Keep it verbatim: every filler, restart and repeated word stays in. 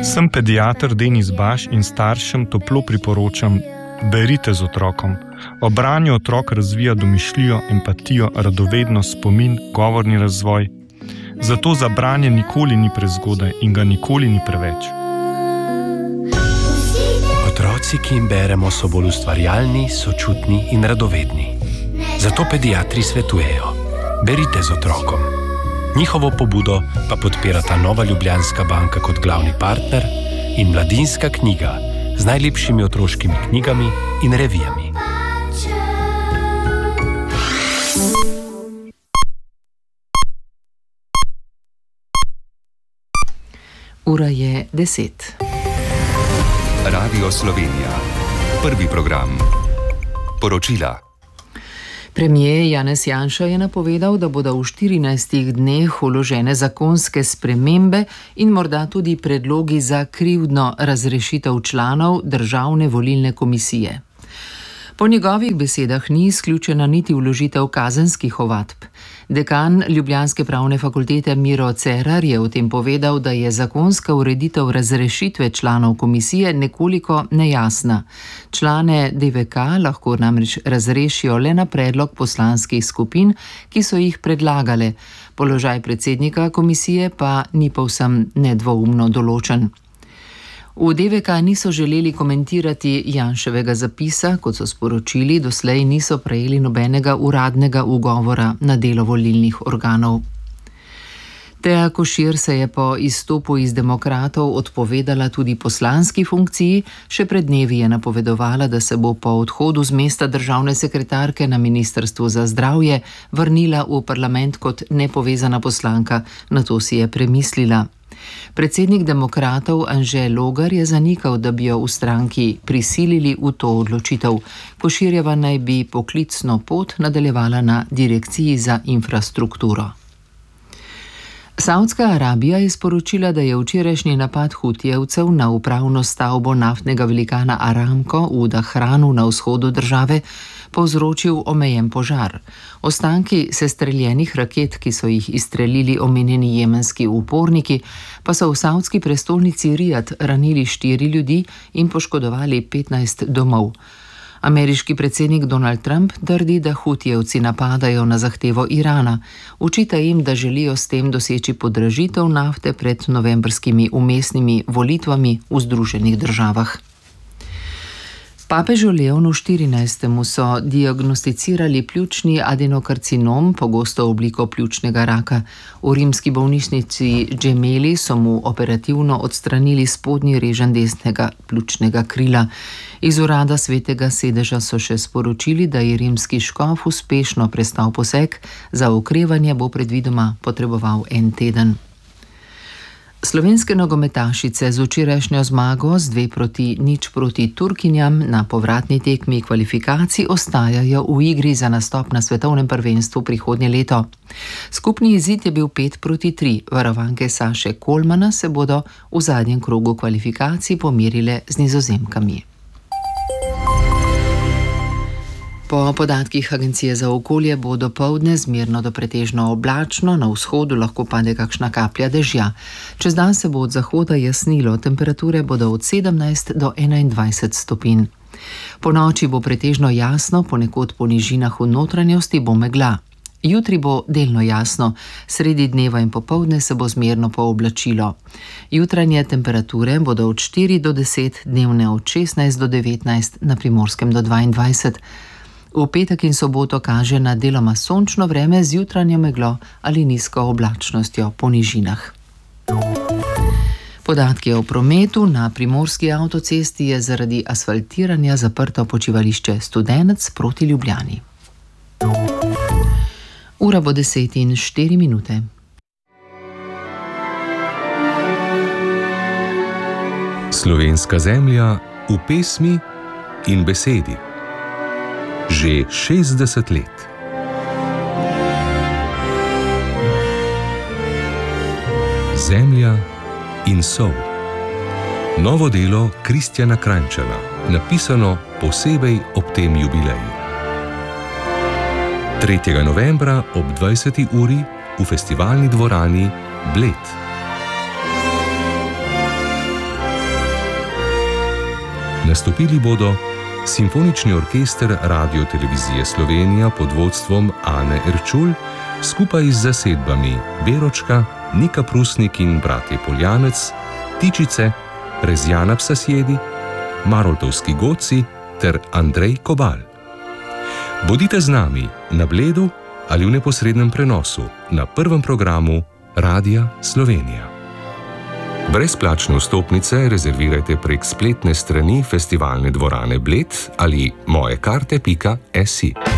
Sem pediater Denis Baš in staršem toplo priporočam, berite z otrokom. Ob branju otrok razvija domišljijo, empatijo, radovednost, spomin, govorni razvoj. Zato za branje nikoli ni prezgodaj in ga nikoli ni preveč. Otroci, ki jim beremo, so bolj ustvarjalni, sočutni in radovedni. Zato pediatri svetujejo: berite z otrokom. Njihovo pobudo pa podpirata Nova Ljubljanska banka kot glavni partner in Mladinska knjiga z najlepšimi otroškimi knjigami in revijami. Ura je deset. Radio Slovenija. Prvi program. Poročila. Premijer Janez Janša je napovedal, da bodo v štirinajstih dneh vložene zakonske spremembe in morda tudi predlogi za krivdno razrešitev članov Državne volilne komisije. Po njegovih besedah ni izključena niti vložitev kazenskih ovadb. Dekan Ljubljanske pravne fakultete Miro Cerar je o tem povedal, da je zakonska ureditev razrešitve članov komisije nekoliko nejasna. Člane D V K lahko namreč razrešijo le na predlog poslanskih skupin, ki so jih predlagale. Položaj predsednika komisije pa ni povsem nedvoumno določen. V D V K niso želeli komentirati Janševega zapisa, kot so sporočili, doslej niso prejeli nobenega uradnega ugovora na delo volilnih organov. Teja Košir se je po izstopu iz Demokratov odpovedala tudi poslanski funkciji, še pred dnevi je napovedovala, da se bo po odhodu z mesta državne sekretarke na Ministrstvu za zdravje vrnila v parlament kot nepovezana poslanka, nato si je premislila. Predsednik Demokratov Anže Logar je zanikal, da bi jo v stranki prisilili v to odločitev. Koširjeva naj bi poklicno pot nadaljevala na Direkciji za infrastrukturo. Saudska Arabija je sporočila, da je včerajšnji napad Hutijevcev na upravno stavbo naftnega velikana Aramco v Dahranu na vzhodu države povzročil omejen požar. Ostanki sestreljenih raket, ki so jih izstrelili omenjeni jemenski uporniki, pa so v saudski prestolnici Rijad ranili štiri ljudi in poškodovali petnajst domov. Ameriški predsednik Donald Trump trdi, da Hutijevci napadajo na zahtevo Irana. Očita jim, da želijo s tem doseči podražitev nafte pred novembrskimi vmesnimi volitvami v Združenih državah. Papežu Leonu štirinajstemu so diagnosticirali pljučni adenokarcinom, pogosto obliko pljučnega raka. V rimski bolnišnici Gemelli so mu operativno odstranili spodnji reženj desnega pljučnega krila. Iz urada Svetega sedeža so še sporočili, da je rimski škof uspešno prestal poseg, za okrevanje bo predvidoma potreboval en teden. Slovenske nogometašice z včerajšnjo zmago z dve proti nič proti Turkinjam na povratni tekmi kvalifikacij ostajajo v igri za nastop na svetovnem prvenstvu prihodnje leto. Skupni izid je bil pet proti tri. Varovanke Saše Kolmana se bodo v zadnjem krogu kvalifikacij pomerile z Nizozemkami. Po podatkih Agencije za okolje bo dopoldne zmerno do pretežno oblačno, na vzhodu lahko pade kakšna kaplja dežja. Čez dan se bo od zahoda jasnilo, temperature bodo od sedemnajst do enaindvajset stopinj. Po noči bo pretežno jasno, ponekod po nižinah v notranjosti bo megla. Jutri bo delno jasno, sredi dneva in popoldne se bo zmerno pooblačilo. Jutranje temperature bodo od štiri do deset, dnevne od šestnajst do devetnajst, na Primorskem do dvaindvajset. V petek in soboto kaže na deloma sončno vreme z jutranjo meglo ali nizko oblačnostjo po nižinah. Podatki o prometu. Na primorski avtocesti je zaradi asfaltiranja zaprto počivališče Studenec proti Ljubljani. Ura bo deset in štiri minute. Slovenska zemlja v pesmi in besedi. Že šestdeset let. Zemlja in sol. Novo delo Kristjana Kranjčana, napisano posebej ob tem jubileju. tretjega novembra ob dvajseti uri v festivalni dvorani Bled. Nastopili bodo Simfonični orkester Radio-televizije Slovenija pod vodstvom Ane Erčul skupaj z zasedbami Beročka, Nika Prusnik in bratje Poljanec, Tičice, Rezjana Psasjedi, Maroltovski Goci ter Andrej Kobal. Bodite z nami na Bledu ali v neposrednem prenosu na prvem programu Radia Slovenija. Brezplačne vstopnice rezervirajte prek spletne strani Festivalne dvorane Bled ali mojekarte pika si.